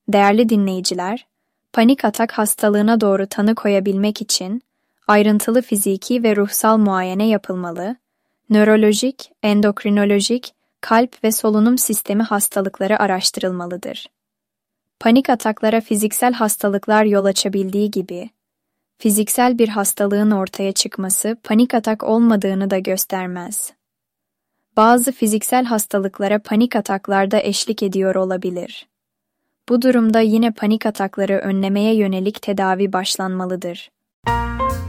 Değerli dinleyiciler, panik atak hastalığına doğru tanı koyabilmek için ayrıntılı fiziki ve ruhsal muayene yapılmalı, nörolojik, endokrinolojik, kalp ve solunum sistemi hastalıkları araştırılmalıdır. Panik ataklara fiziksel hastalıklar yol açabildiği gibi, fiziksel bir hastalığın ortaya çıkması panik atak olmadığını da göstermez. Bazı fiziksel hastalıklara panik ataklar da eşlik ediyor olabilir. Bu durumda yine panik atakları önlemeye yönelik tedavi başlanmalıdır.